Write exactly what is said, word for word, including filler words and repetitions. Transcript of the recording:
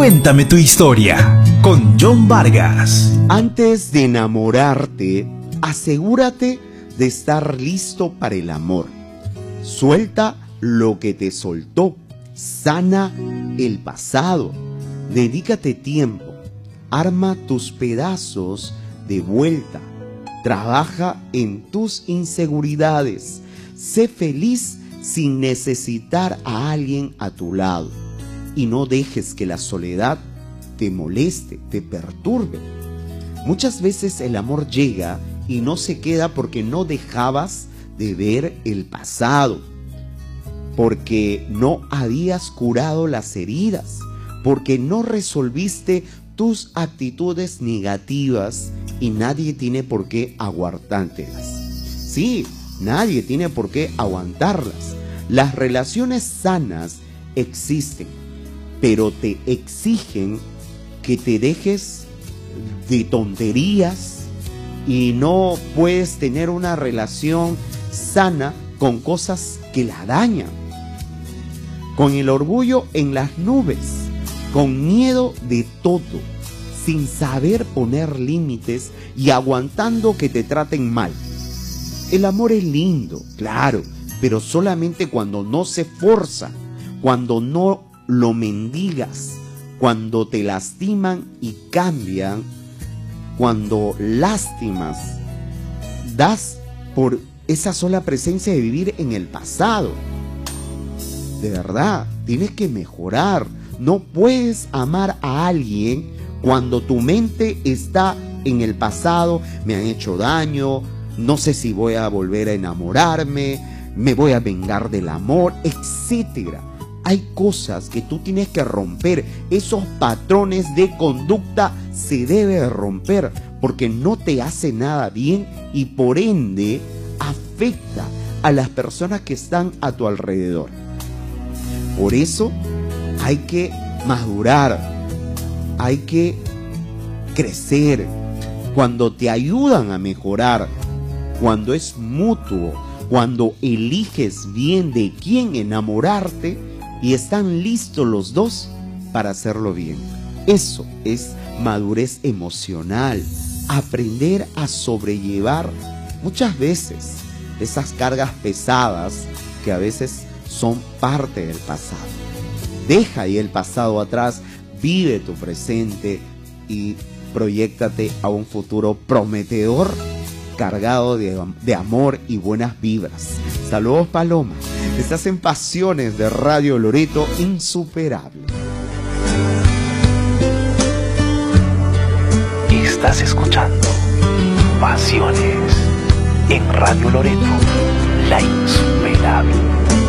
Cuéntame tu historia con John Vargas. Antes de enamorarte, asegúrate de estar listo para el amor. Suelta lo que te soltó. Sana el pasado. Dedícate tiempo. Arma tus pedazos de vuelta. Trabaja en tus inseguridades. Sé feliz sin necesitar a alguien a tu lado. Y no dejes que la soledad te moleste, te perturbe. Muchas veces el amor llega y no se queda porque no dejabas de ver el pasado, porque no habías curado las heridas, porque no resolviste tus actitudes negativas y nadie tiene por qué aguantártelas. Sí, nadie tiene por qué aguantarlas. Las relaciones sanas existen, pero te exigen que te dejes de tonterías y no puedes tener una relación sana con cosas que la dañan. Con el orgullo en las nubes, con miedo de todo, sin saber poner límites y aguantando que te traten mal. El amor es lindo, claro, pero solamente cuando no se forza, cuando no lo mendigas, cuando te lastiman y cambian, cuando lástimas, das por esa sola presencia de vivir en el pasado. De verdad, tienes que mejorar. No puedes amar a alguien cuando tu mente está en el pasado. Me han hecho daño, no sé si voy a volver a enamorarme, me voy a vengar del amor, etcétera. Hay cosas que tú tienes que romper. Esos patrones de conducta se deben romper porque no te hace nada bien y por ende afecta a las personas que están a tu alrededor. Por eso hay que madurar, hay que crecer. Cuando te ayudan a mejorar, cuando es mutuo, cuando eliges bien de quién enamorarte, y están listos los dos para hacerlo bien. Eso es madurez emocional. Aprender a sobrellevar muchas veces esas cargas pesadas que a veces son parte del pasado. Deja ahí el pasado atrás, vive tu presente y proyéctate a un futuro prometedor cargado de, de amor y buenas vibras. Saludos, Paloma. Estás en Pasiones de Radio Loreto, insuperable. Estás escuchando Pasiones en Radio Loreto, la insuperable.